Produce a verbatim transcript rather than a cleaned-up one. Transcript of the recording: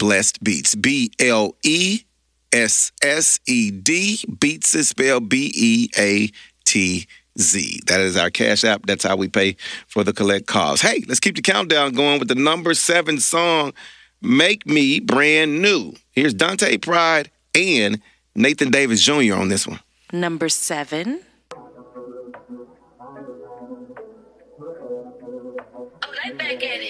Blessed Beats. B L E S S E D. Beats is spelled B E A T Z. That is our Cash App. That's how we pay for the collect cause. Hey, let's keep the countdown going with the number seven song, Make Me Brand New. Here's Dante Pride and Nathan Davis Junior on this one. Number seven. Right back at it.